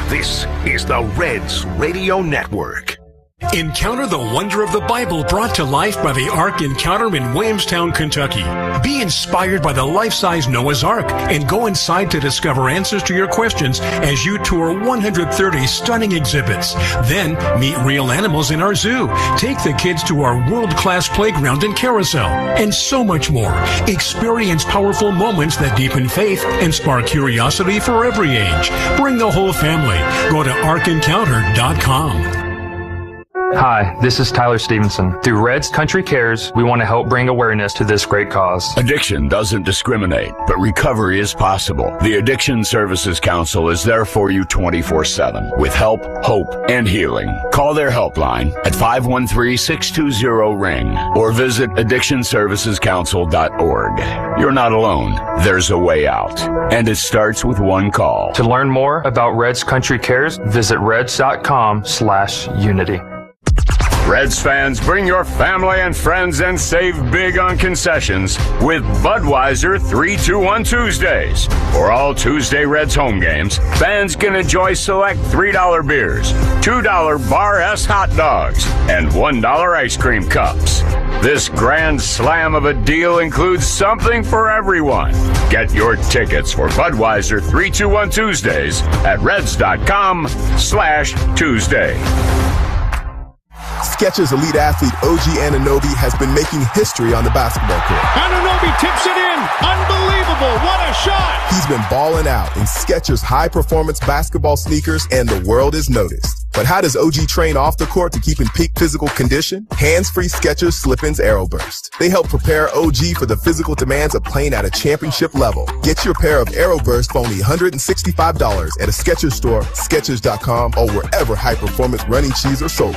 This is the Reds Radio Network. Encounter the wonder of the Bible brought to life by the Ark Encounter in Williamstown, Kentucky. Be inspired by the life-size Noah's Ark and go inside to discover answers to your questions as you tour 130 stunning exhibits. Then meet real animals in our zoo. Take the kids to our world-class playground and carousel, and so much more. Experience powerful moments that deepen faith and spark curiosity for every age. Bring the whole family. Go to arkencounter.com. Hi, this is Tyler Stevenson. Through Reds Country Cares, we want to help bring awareness to this great cause. Addiction doesn't discriminate, but recovery is possible. The Addiction Services Council is there for you 24/7 with help, hope, and healing. Call their helpline at 513-620-RING or visit addictionservicescouncil.org. You're not alone. There's a way out, and it starts with one call. To learn more about Reds Country Cares, visit reds.com/unity. Reds fans, bring your family and friends and save big on concessions with Budweiser 3-2-1 Tuesdays. For all Tuesday Reds home games, fans can enjoy select $3 beers, $2 Bar S hot dogs, and $1 ice cream cups. This grand slam of a deal includes something for everyone. Get your tickets for Budweiser 3-2-1 Tuesdays at reds.com/Tuesday. Skechers elite athlete OG Anunoby has been making history on the basketball court. Anunoby tips it in. Unbelievable. What a shot. He's been balling out in Skechers high-performance basketball sneakers, and the world has noticed. But how does OG train off the court to keep in peak physical condition? Hands-free Skechers Slip-ins Aeroburst. They help prepare OG for the physical demands of playing at a championship level. Get your pair of Aeroburst for only $165 at a Skechers store, Skechers.com, or wherever high-performance running shoes are sold.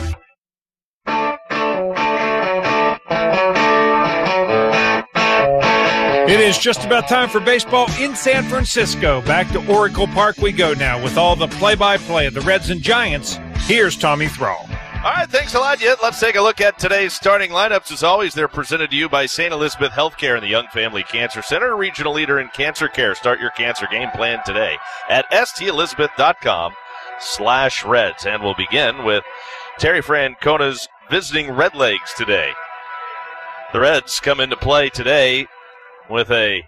It is just about time for baseball in San Francisco. Back to Oracle Park we go now with all the play-by-play of the Reds and Giants. Here's Tommy Thrall. All right, thanks a lot, Yet. Let's take a look at today's starting lineups. As always, they're presented to you by St. Elizabeth Healthcare and the Young Family Cancer Center, a regional leader in cancer care. Start your cancer game plan today at stelizabeth.com/Reds. And we'll begin with Terry Francona's visiting Redlegs today. The Reds come into play today with a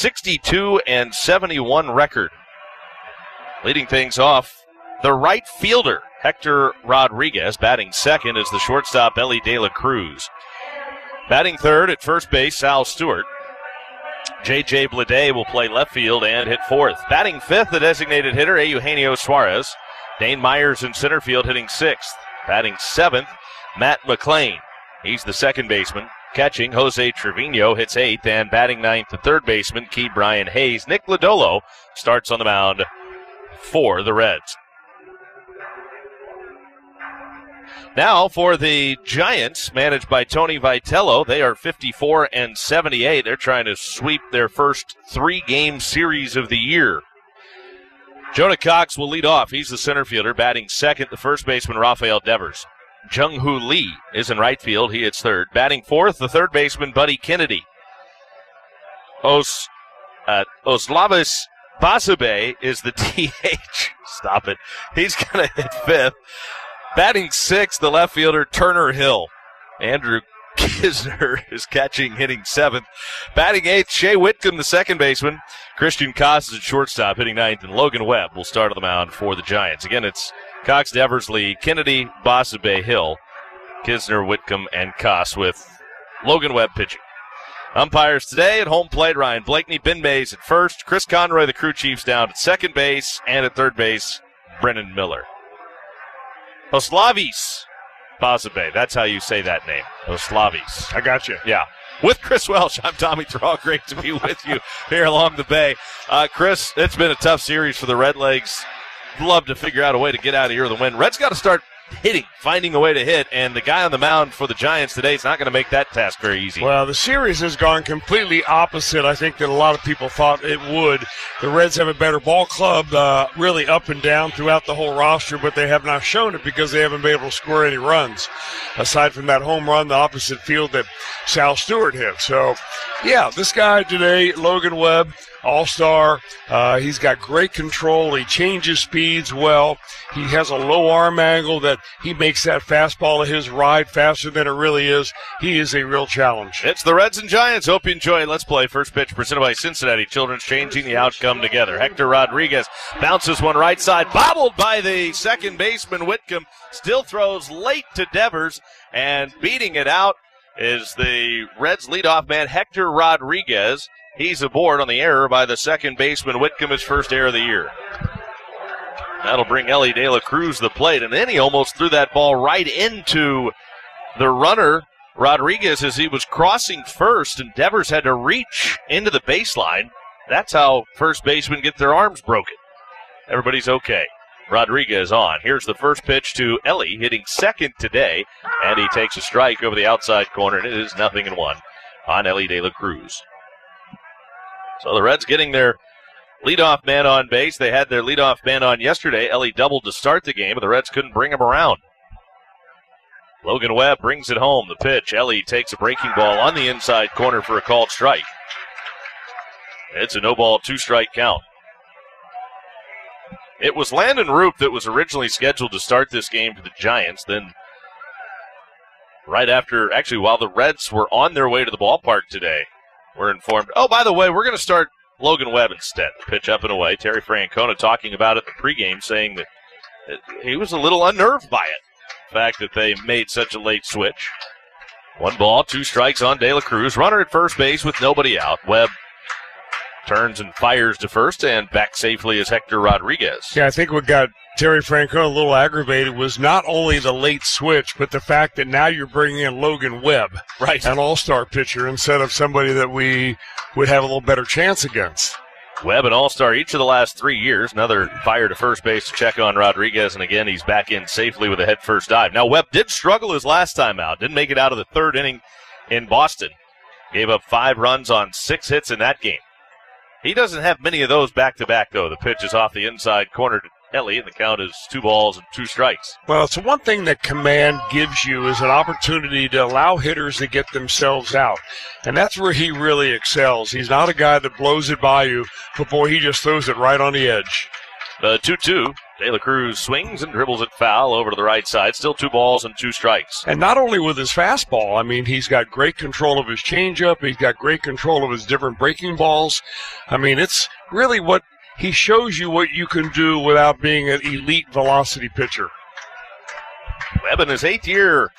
62-71 record. Leading things off, the right fielder, Hector Rodriguez. Batting second is the shortstop, Ellie De La Cruz. Batting third at first base, Sal Stewart. J.J. Bleday will play left field and hit fourth. Batting fifth, the designated hitter, Eugenio Suarez. Dane Myers in center field hitting sixth. Batting seventh, Matt McClain. He's the second baseman. Catching, Jose Trevino hits eighth, and batting ninth, the third baseman, Key Brian Hayes. Nick Lodolo starts on the mound for the Reds. Now for the Giants, managed by Tony Vitello. They are 54-78. They're trying to sweep their first three-game series of the year. Jonah Cox will lead off. He's the center fielder. Batting second, the first baseman, Rafael Devers. Jung-Hoo Lee is in right field. He hits third. Batting fourth, the third baseman, Buddy Kennedy. Oslavis Basabe is the DH. Stop it. He's going to hit fifth. Batting sixth, the left fielder, Turner Hill. Andrew Kisner is catching, hitting seventh. Batting eighth, Shea Whitcomb, the second baseman. Christian Koss is at shortstop, hitting ninth. And Logan Webb will start on the mound for the Giants. Again, it's Cox, Devers, Lee, Kennedy, Basabe, Hill, Kisner, Whitcomb, and Koss, with Logan Webb pitching. Umpires today at home plate, Ryan Blakeney, Ben Mays at first, Chris Conroy, the crew chiefs, down at second base, and at third base, Brennan Miller. Oslavis Basabe, that's how you say that name, Oslavis. I got you. Yeah. With Chris Welsh, I'm Tommy Thrall. Great to be with you here along the bay. Chris, it's been a tough series for the Redlegs. Love to figure out a way to get out of here with a win. Reds got to start hitting, finding a way to hit, and the guy on the mound for the Giants today is not going to make that task very easy. Well, the series has gone completely opposite, I think, than a lot of people thought it would. The Reds have a better ball club, really up and down throughout the whole roster, but they have not shown it because they haven't been able to score any runs, aside from that home run, the opposite field that Sal Stewart hit. So, yeah, this guy today, Logan Webb, all-star. He's got great control. He changes speeds well. He has a low arm angle that he makes that fastball of his ride faster than it really is. He is a real challenge. It's the Reds and Giants. Hope you enjoy it. Let's play. First pitch presented by Cincinnati Children's, changing the outcome together. Hector Rodriguez bounces one right side, bobbled by the second baseman Whitcomb. Still throws late to Devers, and beating it out is the Reds leadoff man Hector Rodriguez. He's aboard on the error by the second baseman Whitcomb, his first error of the year. That'll bring Ellie De La Cruz to the plate, and then he almost threw that ball right into the runner, Rodriguez, as he was crossing first, and Devers had to reach into the baseline. That's how first basemen get their arms broken. Everybody's okay. Rodriguez on. Here's the first pitch to Ellie, hitting second today, and he takes a strike over the outside corner, and it is 0-1 on Ellie De La Cruz. So the Reds getting their leadoff man on base. They had their leadoff man on yesterday. Ellie doubled to start the game, but the Reds couldn't bring him around. Logan Webb brings it home. The pitch. Ellie takes a breaking ball on the inside corner for a called strike. It's a no-ball, 2-strike count. It was Landon Roop that was originally scheduled to start this game for the Giants. Then right after, actually while the Reds were on their way to the ballpark today, we're informed, oh, by the way, we're going to start Logan Webb instead. Pitch up and away. Terry Francona talking about it in the pregame, saying that he was a little unnerved by it, the fact that they made such a late switch. 1 ball, 2 strikes on De La Cruz. Runner at first base with nobody out. Webb turns and fires to first, and back safely is Hector Rodriguez. Yeah, I think what got Terry Francona a little aggravated was not only the late switch, but the fact that now you're bringing in Logan Webb, right, an all-star pitcher, instead of somebody that we would have a little better chance against. Webb, an all-star each of the last 3 years. Another fire to first base to check on Rodriguez, and again, he's back in safely with a head-first dive. Now, Webb did struggle his last time out. Didn't make it out of the third inning in Boston. Gave up 5 runs on 6 hits in that game. He doesn't have many of those back-to-back, though. The pitch is off the inside corner to Ellie, and the count is 2 balls and 2 strikes. Well, it's one thing that command gives you is an opportunity to allow hitters to get themselves out. And that's where he really excels. He's not a guy that blows it by you, but, boy, he just throws it right on the edge. The 2-2. De La Cruz swings and dribbles it foul over to the right side. Still 2 balls and 2 strikes. And not only with his fastball, I mean, he's got great control of his changeup. He's got great control of his different breaking balls. I mean, it's really what he shows you what you can do without being an elite velocity pitcher. Webb in his 8th year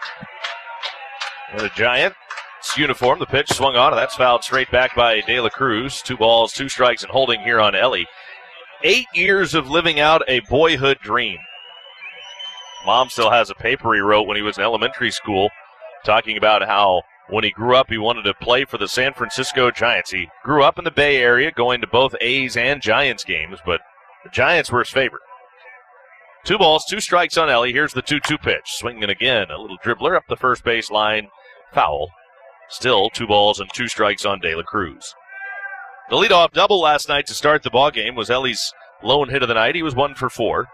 in the Giants uniform. The pitch swung on, and that's fouled straight back by De La Cruz. 2 balls, 2 strikes, and holding here on Ellie. 8 years of living out a boyhood dream. Mom still has a paper he wrote when he was in elementary school, talking about how when he grew up he wanted to play for the San Francisco Giants. He grew up in the Bay Area, going to both A's and Giants games, but the Giants were his favorite. 2 balls, 2 strikes on Ellie. Here's the 2-2 pitch. Swinging again, a little dribbler up the first base line. Foul. Still 2 balls and 2 strikes on De La Cruz. The leadoff double last night to start the ballgame was Ellie's lone hit of the night. He was 1 for 4.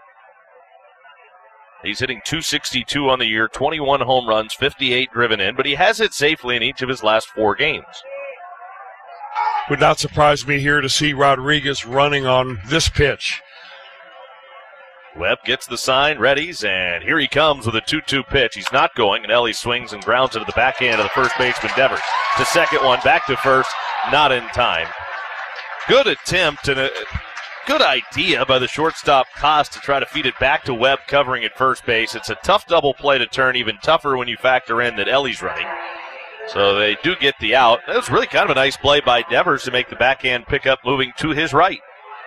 He's hitting .262 on the year, 21 home runs, 58 driven in, but he has hit safely in each of his last 4 games. Would not surprise me here to see Rodriguez running on this pitch. Webb gets the sign, readies, and here he comes with a 2-2 pitch. He's not going, and Ellie swings and grounds it to the backhand of the first baseman, Devers. The second one, back to first, not in time. Good attempt and a good idea by the shortstop Koss to try to feed it back to Webb covering at first base. It's a tough double play to turn, even tougher when you factor in that Ellie's running. So they do get the out. That was really kind of a nice play by Devers to make the backhand pickup moving to his right.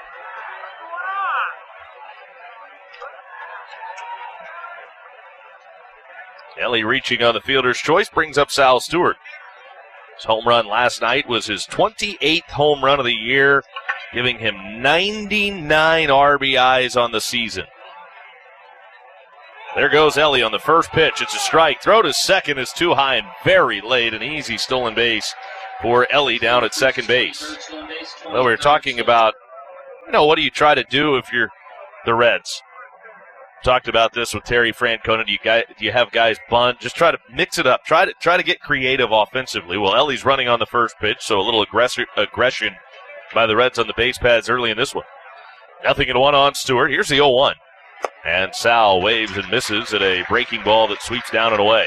Ellie reaching on the fielder's choice brings up Sal Stewart. His home run last night was his 28th home run of the year, giving him 99 RBIs on the season. There goes Ellie on the first pitch. It's a strike. Throw to second is too high and very late. An easy stolen base for Ellie down at second base. Well, we were talking about, what do you try to do if you're the Reds? Talked about this with Terry Francona. Do you have guys bunt? Just try to mix it up. Try to get creative offensively. Well, Ellie's running on the first pitch, so a little aggression by the Reds on the base paths early in this one. 0-1 on Stewart. Here's the 0-1. And Sal waves and misses at a breaking ball that sweeps down and away.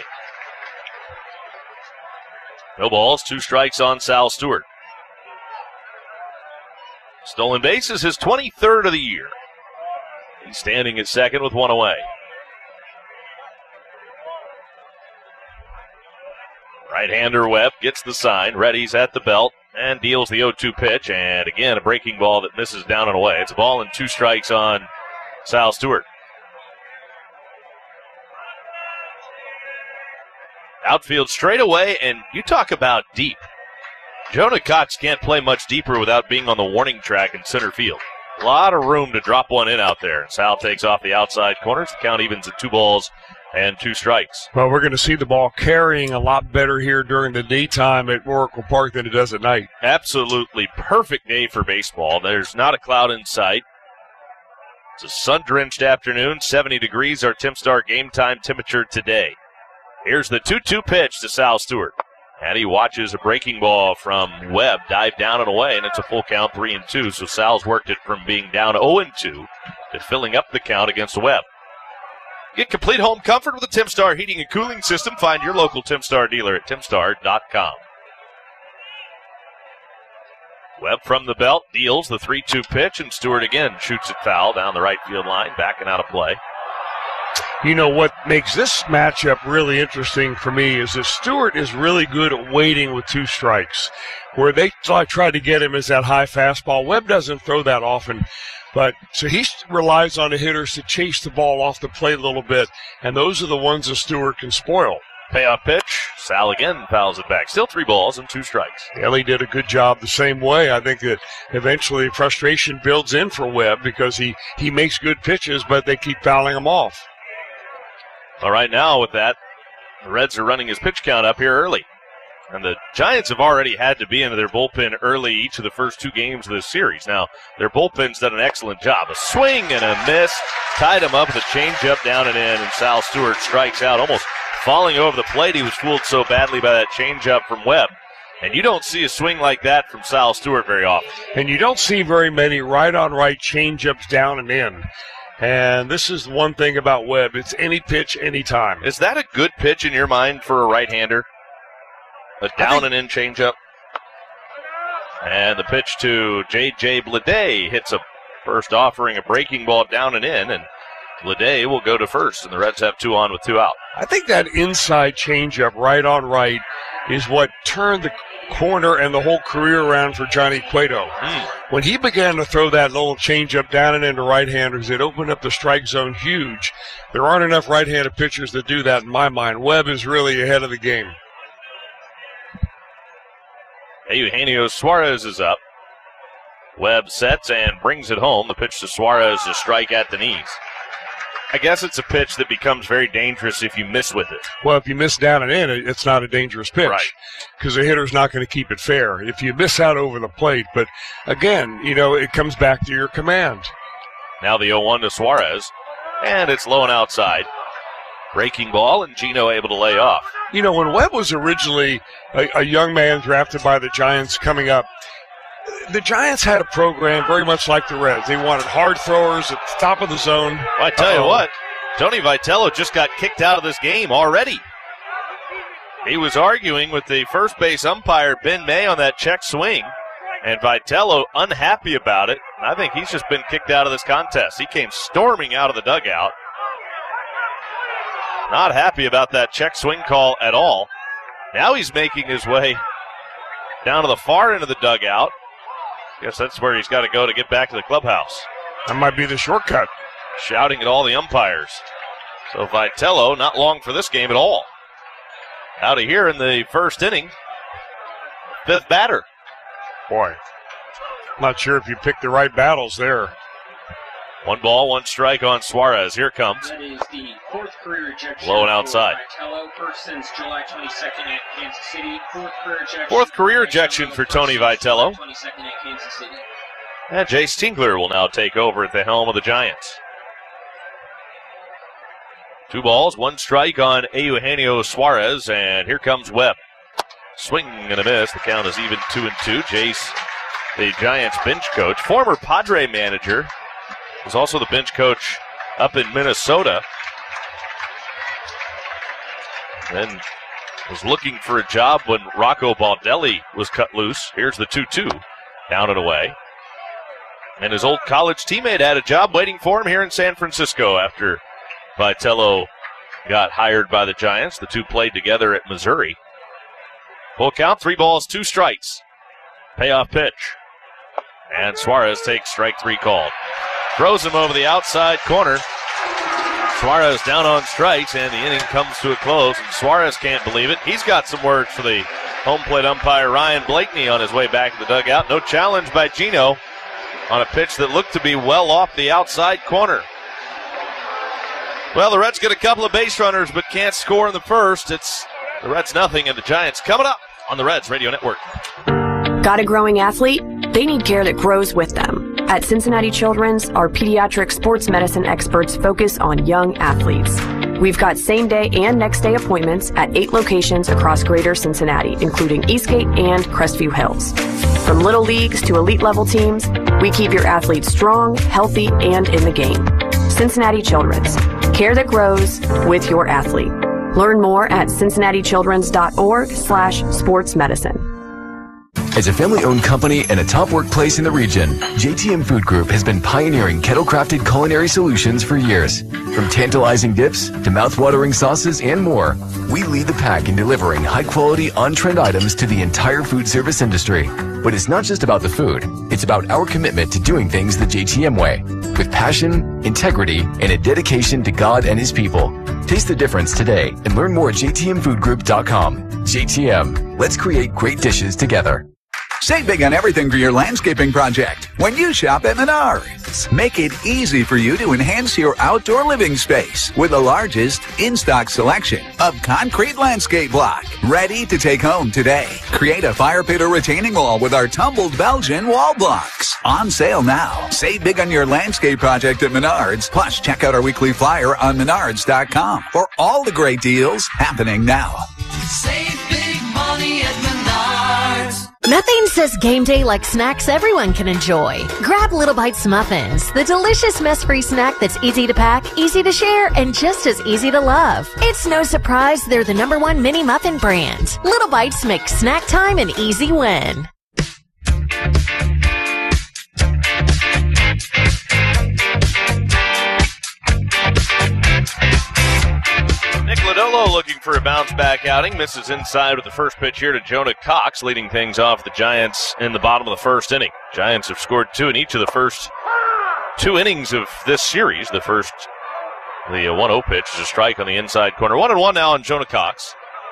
No balls, 2 strikes on Sal Stewart. Stolen base is his 23rd of the year. He's standing at second with 1 away. Right-hander Webb gets the sign. Reddy's at the belt and deals the 0-2 pitch. And again, a breaking ball that misses down and away. It's a ball and 2 strikes on Sal Stewart. Outfield straight away, and you talk about deep. Jonah Cox can't play much deeper without being on the warning track in center field. A lot of room to drop one in out there. Sal takes off the outside corners. The count evens at 2 balls and 2 strikes. Well, we're going to see the ball carrying a lot better here during the daytime at Oracle Park than it does at night. Absolutely perfect day for baseball. There's not a cloud in sight. It's a sun-drenched afternoon. 70 degrees, our Timstar game time temperature today. Here's the 2-2 pitch to Sal Stewart. And he watches a breaking ball from Webb dive down and away, and it's a full count, 3-2. So Sal's worked it from being down 0-2 to filling up the count against Webb. Get complete home comfort with a Timstar heating and cooling system. Find your local Timstar dealer at timstar.com. Webb from the belt deals the 3-2 pitch, and Stewart again shoots it foul down the right field line, backing out of play. What makes this matchup really interesting for me is that Stewart is really good at waiting with 2 strikes. Where they try to get him is that high fastball. Webb doesn't throw that often, so he relies on the hitters to chase the ball off the plate a little bit, and those are the ones that Stewart can spoil. Payoff pitch. Sal again fouls it back. Still 3 balls and 2 strikes. Ellie did a good job the same way. I think that eventually frustration builds in for Webb because he makes good pitches, but they keep fouling him off. All right, now with that, the Reds are running his pitch count up here early. And the Giants have already had to be into their bullpen early each of the first 2 games of this series. Now, their bullpen's done an excellent job. A swing and a miss. Tied him up with a changeup down and in, and Sal Stewart strikes out, almost falling over the plate. He was fooled so badly by that changeup from Webb. And you don't see a swing like that from Sal Stewart very often. And you don't see very many right-on-right changeups down and in. And this is one thing about Webb. It's any pitch, anytime. Is that a good pitch in your mind for a right-hander? A down and in changeup? And the pitch to J.J. Bleday hits a first offering, a breaking ball down and in, and Bleday will go to first, and the Reds have 2 on with 2 out. I think that inside changeup, right on right, is what turned the corner and the whole career around for Johnny Cueto. When he began to throw that little changeup down and into right-handers, it opened up the strike zone huge. There aren't enough right-handed pitchers that do that in my mind. Webb is really ahead of the game. Eugenio Suarez is up. Webb sets and brings it home. The pitch to Suarez, a strike at the knees. I guess it's a pitch that becomes very dangerous if you miss with it. Well, if you miss down and in, it's not a dangerous pitch. Right. Because the hitter's not going to keep it fair if you miss out over the plate. But, again, it comes back to your command. Now the 0-1 to Suarez, and it's low and outside. Breaking ball, and Gino able to lay off. When Webb was originally a young man drafted by the Giants coming up, the Giants had a program very much like the Reds. They wanted hard throwers at the top of the zone. Well, I tell you what, Tony Vitello just got kicked out of this game already. He was arguing with the first base umpire, Ben May, on that check swing, and Vitello unhappy about it. I think he's just been kicked out of this contest. He came storming out of the dugout. Not happy about that check swing call at all. Now he's making his way down to the far end of the dugout. Guess that's where he's got to go to get back to the clubhouse. That might be the shortcut. Shouting at all the umpires. So Vitello, not long for this game at all. Out of here in the first inning. 5th batter. Boy, not sure if you picked the right battles there. 1 ball, 1 strike on Suarez. Here comes. That is the 4th career ejection. Low and outside. Vitello, first since July 22nd at Kansas City. 4th career ejection. 4th career ejection for Tony Vitello. 22nd at Kansas City. And Jace Tingler will now take over at the helm of the Giants. 2 balls, 1 strike on Eugenio Suarez, and here comes Webb. Swing and a miss. The count is even 2-2. Jace, the Giants bench coach, former Padre manager, was also the bench coach up in Minnesota. Then was looking for a job when Rocco Baldelli was cut loose. Here's the 2-2, down and away. And his old college teammate had a job waiting for him here in San Francisco after Vitello got hired by the Giants. The two played together at Missouri. Full count, 3 balls, 2 strikes. Payoff pitch. And Suarez takes strike 3 called. Throws him over the outside corner. Suarez down on strikes, and the inning comes to a close. And Suarez can't believe it. He's got some words for the home plate umpire, Ryan Blakeney, on his way back to the dugout. No challenge by Gino on a pitch that looked to be well off the outside corner. Well, the Reds get a couple of base runners, but can't score in the first. It's the Reds nothing, and the Giants coming up on the Reds Radio Network. Got a growing athlete? They need care that grows with them. At Cincinnati Children's, our pediatric sports medicine experts focus on young athletes. We've got same-day and next-day appointments at 8 locations across greater Cincinnati, including Eastgate and Crestview Hills. From little leagues to elite-level teams, we keep your athletes strong, healthy, and in the game. Cincinnati Children's. Care that grows with your athlete. Learn more at cincinnatichildrens.org/sportsmedicine. As a family-owned company and a top workplace in the region, JTM Food Group has been pioneering kettle-crafted culinary solutions for years. From tantalizing dips to mouth-watering sauces and more, we lead the pack in delivering high-quality, on-trend items to the entire food service industry. But it's not just about the food. It's about our commitment to doing things the JTM way, with passion, integrity, and a dedication to God and His people. Taste the difference today and learn more at jtmfoodgroup.com. JTM, let's create great dishes together. Save big on everything for your landscaping project when you shop at Menards. Make it easy for you to enhance your outdoor living space with the largest in-stock selection of concrete landscape block. Ready to take home today. Create a fire pit or retaining wall with our tumbled Belgian wall blocks. On sale now. Save big on your landscape project at Menards. Plus, check out our weekly flyer on Menards.com for all the great deals happening now. Save big money at Menards. Nothing says game day like snacks everyone can enjoy. Grab Little Bites Muffins, the delicious mess-free snack that's easy to pack, easy to share, and just as easy to love. It's no surprise they're the #1 mini muffin brand. Little Bites make snack time an easy win. Nick Lodolo looking for a bounce-back outing. Misses inside with the first pitch here to Jonah Cox, leading things off the Giants in the bottom of the first inning. Giants have scored 2 in each of the first 2 innings of this series. The 1-0 pitch is a strike on the inside corner. 1-1 now on Jonah Cox.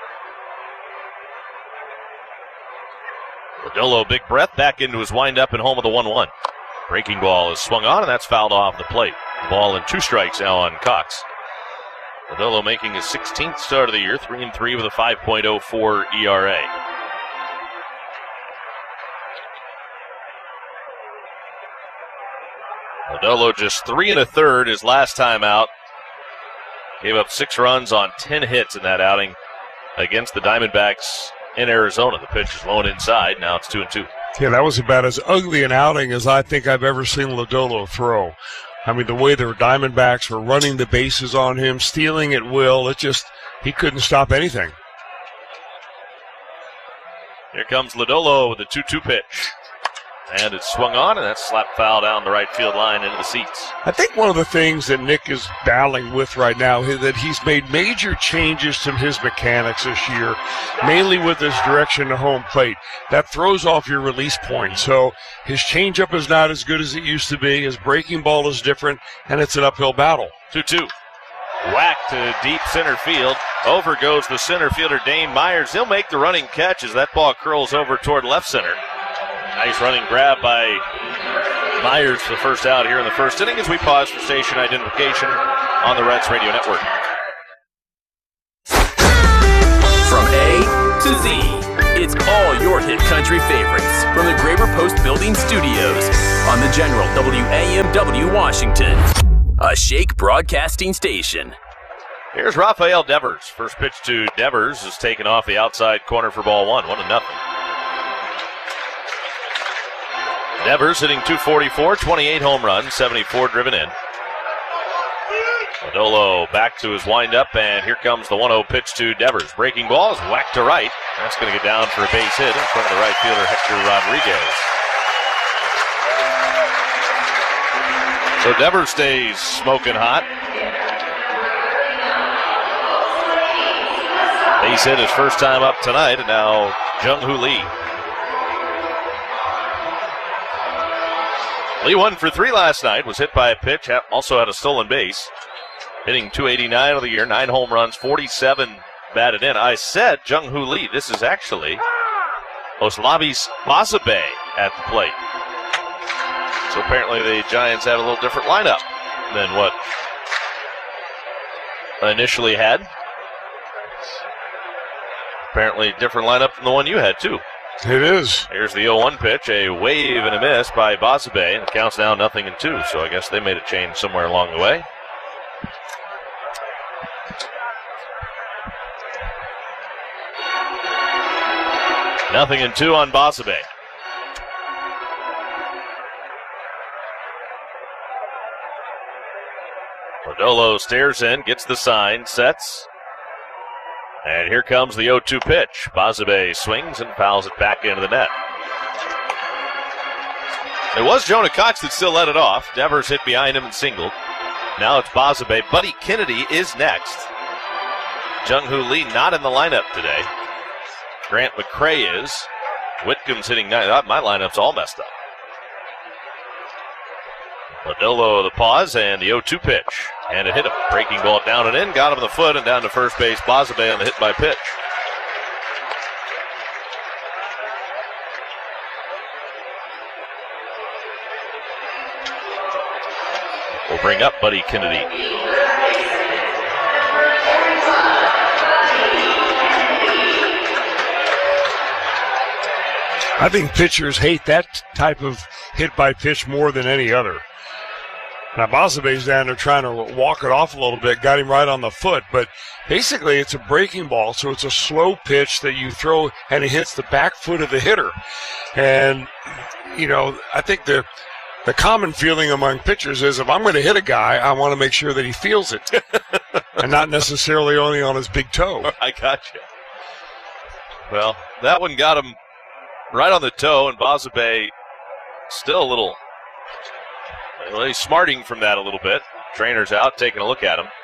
Lodolo, big breath, back into his windup and home of the 1-1. Breaking ball is swung on, and that's fouled off the plate. Ball and 2 strikes now on Cox. Lodolo making his 16th start of the year, 3-3 with a 5.04 ERA. Lodolo just 3 1/3 his last time out. Gave up 6 runs on 10 hits in that outing against the Diamondbacks in Arizona. The pitch is low and inside. Now it's 2-2. Yeah, that was about as ugly an outing as I think I've ever seen Lodolo throw. I mean, the way the Diamondbacks were running the bases on him, stealing at will, he couldn't stop anything. Here comes Lodolo with a 2-2 pitch. And it's swung on, and that's slapped foul down the right field line into the seats. I think one of the things that Nick is battling with right now is that he's made major changes to his mechanics this year, mainly with his direction to home plate. That throws off your release point. So his changeup is not as good as it used to be. His breaking ball is different, and it's an uphill battle. 2-2. Whack to deep center field. Over goes the center fielder, Dane Myers. He'll make the running catch as that ball curls over toward left center. Nice running grab by Myers for the first out here in the first inning as we pause for station identification on the Reds Radio Network. From A to Z, it's all your hit country favorites from the Graber Post Building Studios on the General WAMW Washington, a Shake broadcasting station. Here's Rafael Devers. First pitch to Devers is taken off the outside corner for ball one. 1-0. Devers hitting .244, 28 home runs, 74 driven in. Lodolo back to his windup, and here comes the 1-0 pitch to Devers. Breaking ball is whacked to right. That's going to get down for a base hit in front of the right fielder, Hector Rodriguez. So Devers stays smoking hot. Base hit his first time up tonight, and now Jung-Hoo Lee. Lee 1 for 3 last night, was hit by a pitch, also had a stolen base. Hitting .289 of the year, 9 home runs, 47 batted in. I said Jung-Hoo Lee. This is actually Oslavis Basabe at the plate. So apparently the Giants have a little different lineup than what I initially had. Apparently different lineup than the one you had, too. It is. Here's the 0-1 pitch, a wave and a miss by Basabe, and it counts now 0-2, so I guess they made a change somewhere along the way. Nothing in 2 on Basabe. Lodolo stares in, gets the sign, sets. And here comes the 0-2 pitch. Basabe swings and fouls it back into the net. It was Jonah Cox that still let it off. Devers hit behind him and singled. Now it's Basabe. Buddy Kennedy is next. Jung-Hoo Lee not in the lineup today. Grant McCray is. Whitcomb's hitting 9. My lineup's all messed up. Lodolo the pause and the 0-2 pitch. And it hit him. Breaking ball down and in. Got him in the foot and down to first base. Basabe on the hit by pitch. We'll bring up Buddy Kennedy. I think pitchers hate that type of hit by pitch more than any other. Now, Basabe's down there trying to walk it off a little bit, got him right on the foot, but basically it's a breaking ball, so it's a slow pitch that you throw and it hits the back foot of the hitter. And, you know, I think the common feeling among pitchers is if I'm going to hit a guy, I want to make sure that he feels it and not necessarily only on his big toe. I got you. Well, that one got him right on the toe, and Basabe still a little... Well, he's smarting from that a little bit. Trainer's out, taking a look at him.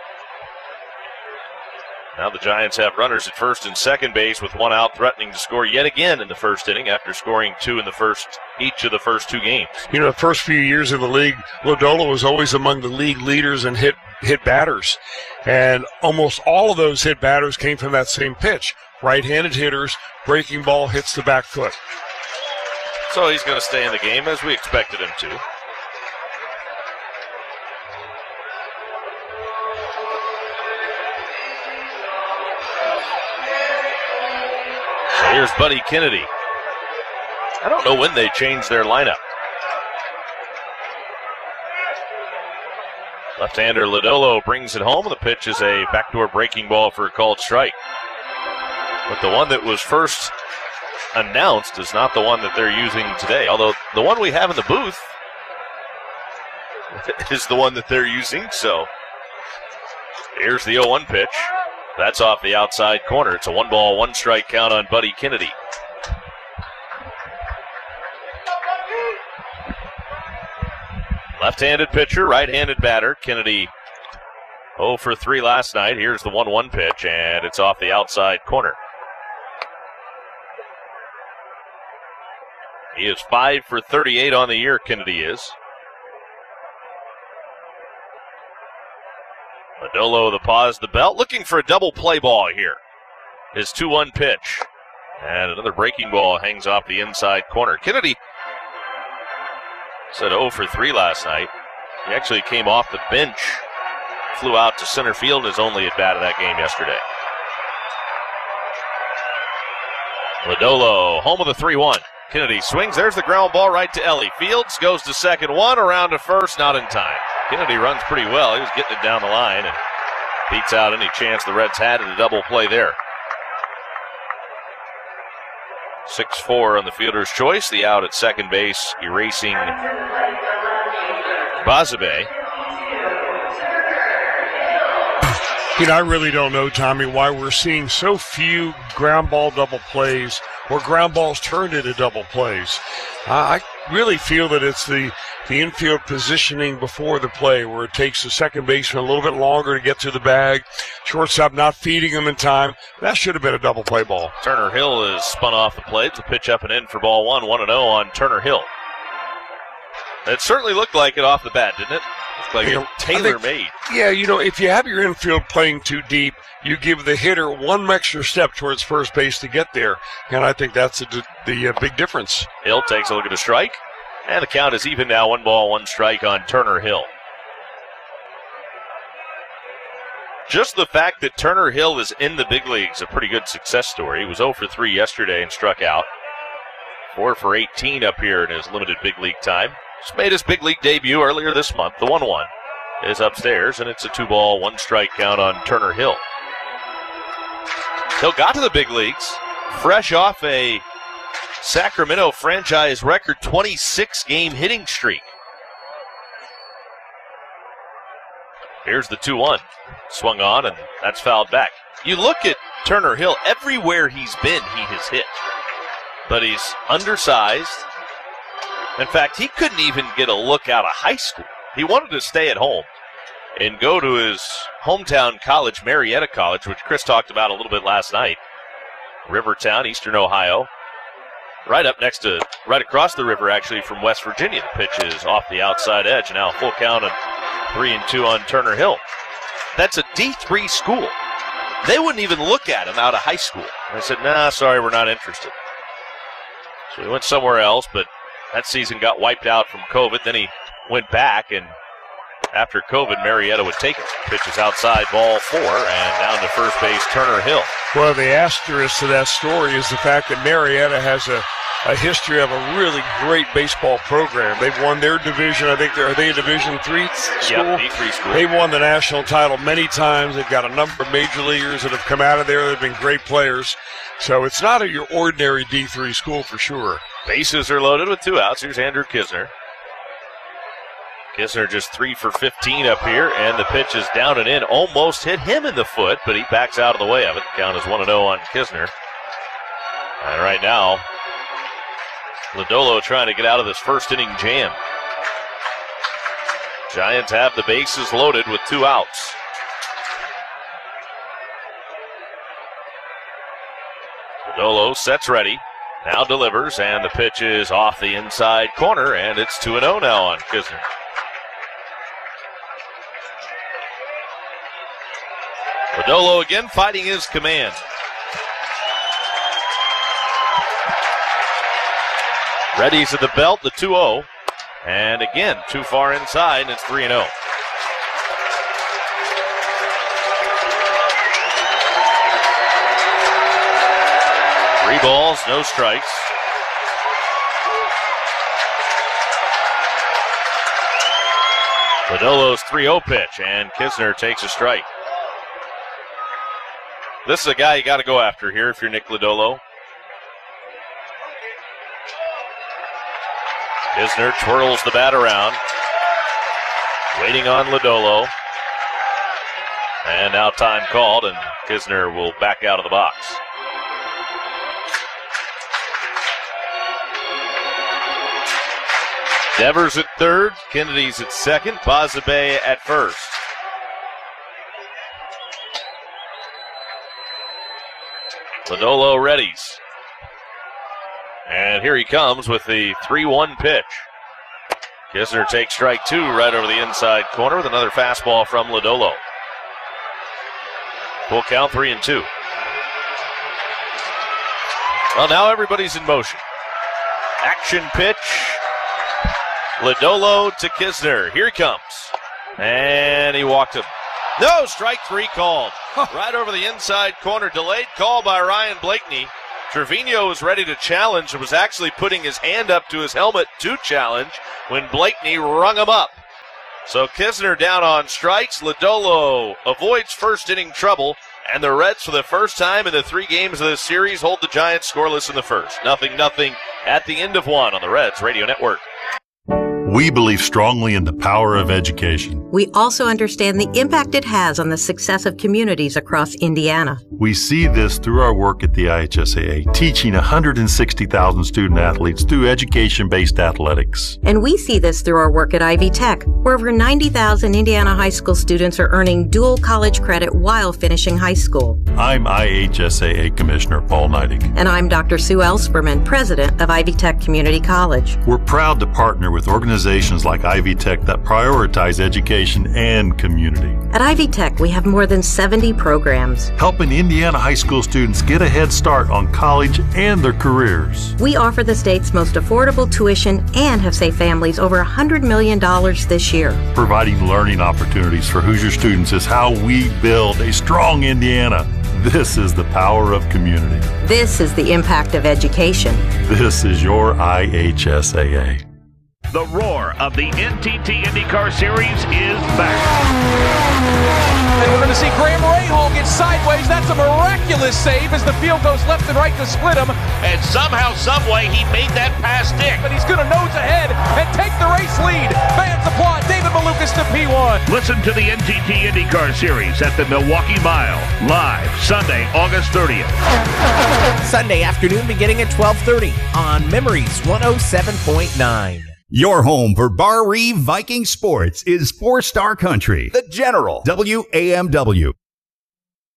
Now the Giants have runners at first and second base with 1 out, threatening to score yet again in the first inning after scoring 2 in each of the first 2 games. You know, the first few years in the league, Lodolo was always among the league leaders in hit batters. And almost all of those hit batters came from that same pitch. Right-handed hitters, breaking ball hits the back foot. So he's going to stay in the game as we expected him to. Here's Buddy Kennedy. I don't know when they changed their lineup. Left-hander Lodolo brings it home, and the pitch is a backdoor breaking ball for a called strike. But the one that was first announced is not the one that they're using today, although the one we have in the booth is the one that they're using. So here's the 0-1 pitch. That's off the outside corner. It's a 1-ball, 1-strike count on Buddy Kennedy. Left-handed pitcher, right-handed batter. Kennedy 0 for 3 last night. Here's the 1-1 pitch, and it's off the outside corner. He is 5 for 38 on the year, Kennedy is. Lodolo the pause, the belt, looking for a double play ball here. His 2-1 pitch. And another breaking ball hangs off the inside corner. Kennedy Said 0 for 3 last night. He actually came off the bench, flew out to center field his only at-bat of that game yesterday. Lodolo, home of the 3-1. Kennedy swings. There's the ground ball right to Ellie. Fields goes to second, one around to first, not in time. Kennedy runs pretty well. He was getting it down the line and beats out any chance the Reds had at a double play there. 6-4 on the fielder's choice. The out at second base, erasing Basabe. I really don't know, Tommy, why we're seeing so few ground ball double plays or ground balls turned into double plays. I really feel that it's the infield positioning before the play where it takes the second baseman a little bit longer to get to the bag. Shortstop not feeding him in time. That should have been a double play ball. Turner Hill is spun off the plate. It's a pitch up and in for ball one. 1-0 on Turner Hill. It certainly looked like it off the bat, didn't it? It's like tailor-made. Yeah, if you have your infield playing too deep, you give the hitter one extra step towards first base to get there, and I think that's the big difference. Hill takes a look at a strike, and the count is even now. 1 ball, 1 strike on Turner Hill. Just the fact that Turner Hill is in the big leagues is a pretty good success story. He was 0 for 3 yesterday and struck out. 4 for 18 up here in his limited big league time. Just made his big league debut earlier this month. The 1-1 is upstairs, and it's a 2 ball, 1 strike count on Turner Hill. Hill got to the big leagues fresh off a Sacramento franchise record 26-game hitting streak. Here's the 2-1. Swung on, and that's fouled back. You look at Turner Hill, everywhere he's been, he has hit. But he's undersized. In fact, he couldn't even get a look out of high school. He wanted to stay at home and go to his hometown college, Marietta College, which Chris talked about a little bit last night. Rivertown, Eastern Ohio. Right across the river, actually, from West Virginia. The pitch is off the outside edge. Now full count of 3-2 on Turner Hill. That's a D3 school. They wouldn't even look at him out of high school. I said, nah, sorry, we're not interested. So he went somewhere else, but that season got wiped out from COVID. Then he went back, and after COVID, Marietta would take it. Pitches outside, ball 4, and down to first base, Turner Hill. Well, the asterisk to that story is the fact that Marietta has a history of a really great baseball program. They've won their division. I think are they a Division III school? Yeah, D3 school. They've won the national title many times. They've got a number of major leaguers that have come out of there. They've been great players. So it's not your ordinary D3 school for sure. Bases are loaded with 2 outs. Here's Andrew Kisner. Kisner just 3 for 15 up here, and the pitch is down and in. Almost hit him in the foot, but he backs out of the way of it. The count is 1-0 on Kisner. And right now, Lodolo trying to get out of this first inning jam. Giants have the bases loaded with 2 outs. Lodolo sets ready. Now delivers, and the pitch is off the inside corner, and it's 2-0 now on Kisner. Lodolo again fighting his command. Ready's at the belt, the 2-0. And again, too far inside, and it's 3-0. Three balls, no strikes. Lodolo's 3-0 pitch, and Kisner takes a strike. This is a guy you got to go after here if you're Nick Lodolo. Kisner twirls the bat around, waiting on Lodolo. And now time called, and Kisner will back out of the box. Devers at third, Kennedy's at second, Basabe at first. Lodolo readies. And here he comes with the 3-1 pitch. Kisner takes strike 2 right over the inside corner with another fastball from Lodolo. Full count, 3-2. Well, now everybody's in motion. Action pitch. Lodolo to Kisner. Here he comes. And he walked him. No, strike 3 called. Right over the inside corner. Delayed call by Ryan Blakeney. Trevino was ready to challenge and was actually putting his hand up to his helmet to challenge when Blakeney rung him up. So Kisner down on strikes. Lodolo avoids first inning trouble, and the Reds, for the first time in the 3 games of this series, hold the Giants scoreless in the first. 0-0 at the end of 1 on the Reds Radio Network. We believe strongly in the power of education. We also understand the impact it has on the success of communities across Indiana. We see this through our work at the IHSAA, teaching 160,000 student athletes through education-based athletics. And we see this through our work at Ivy Tech, where over 90,000 Indiana high school students are earning dual college credit while finishing high school. I'm IHSAA Commissioner Paul Neidig. And I'm Dr. Sue Ellsperman, President of Ivy Tech Community College. We're proud to partner with organizations like Ivy Tech that prioritize education and community. At Ivy Tech, we have more than 70 programs, helping Indiana high school students get a head start on college and their careers. We offer the state's most affordable tuition and have saved families over $100 million this year. Providing learning opportunities for Hoosier students is how we build a strong Indiana. This is the power of community. This is the impact of education. This is your IHSAA. The roar of the NTT IndyCar Series is back. And we're going to see Graham Rahal get sideways. That's a miraculous save as the field goes left and right to split him. And somehow, someway, he made that pass stick. But he's going to nose ahead and take the race lead. Fans applaud David Malukas to P1. Listen to the NTT IndyCar Series at the Milwaukee Mile, live Sunday, August 30th. Sunday afternoon beginning at 12:30 on Memories 107.9. Your home for Bar Reeve Viking sports is 4 Star Country. The General. WAMW.